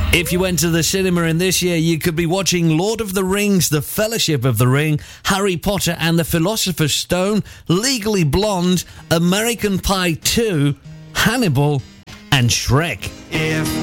If you went to the cinema in this year, you could be watching Lord of the Rings, The Fellowship of the Ring, Harry Potter and the Philosopher's Stone, Legally Blonde, American Pie 2, Hannibal and Shrek. If